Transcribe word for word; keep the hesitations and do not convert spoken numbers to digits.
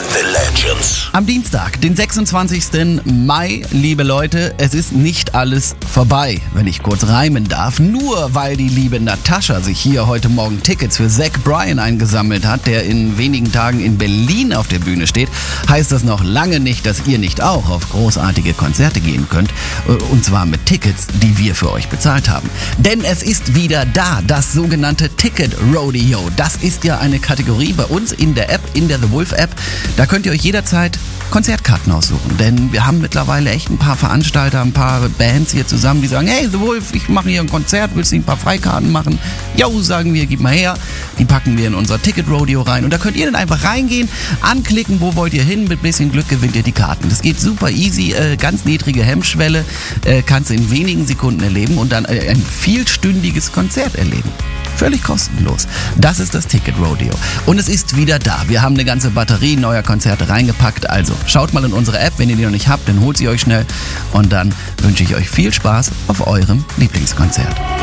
The Legends. Am Dienstag, den sechsundzwanzigsten Mai, liebe Leute, es ist nicht alles vorbei, wenn ich kurz reimen darf. Nur weil die liebe Natascha sich hier heute Morgen Tickets für Zach Bryan eingesammelt hat, der in wenigen Tagen in Berlin auf der Bühne steht, heißt das noch lange nicht, dass ihr nicht auch auf großartige Konzerte gehen könnt. Und zwar mit Tickets, die wir für euch bezahlt haben. Denn es ist wieder da, das sogenannte Ticket Rodeo. Das ist ja eine Kategorie bei uns in der App, in der The Wolf App. Da könnt ihr euch jederzeit Konzertkarten aussuchen, denn wir haben mittlerweile echt ein paar Veranstalter, ein paar Bands hier zusammen, die sagen, hey The Wolf, ich mache hier ein Konzert, willst du ein paar Freikarten machen? Jo, sagen wir, gib mal her. Die packen wir in unser Ticket Rodeo rein und da könnt ihr dann einfach reingehen, anklicken, wo wollt ihr hin, mit bisschen Glück gewinnt ihr die Karten. Das geht super easy, äh, ganz niedrige Hemmschwelle, äh, kannst du in wenigen Sekunden erleben und dann äh, ein vielstündiges Konzert erleben. Völlig kostenlos. Das ist das Ticket Rodeo. Und es ist wieder da. Wir haben eine ganze Batterie neuer Konzerte reingepackt. Also schaut mal in unsere App. Wenn ihr die noch nicht habt, dann holt sie euch schnell. Und dann wünsche ich euch viel Spaß auf eurem Lieblingskonzert.